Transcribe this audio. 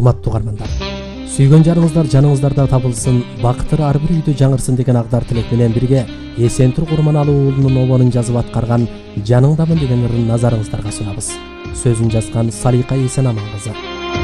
урматтуу угармандар. Сүйгөн жарыңыздар жаныңыздарда табылсын, бакытыр ар бир үйдө жаңырсын деген агдар тилек менен бирге Эсентур Курманалуу уулунун обонун жазып аткарган Жаныңдамын деген ырын назарыңыздарга сунабыз. Сөзүн жазган Салика Эсенаман кызы.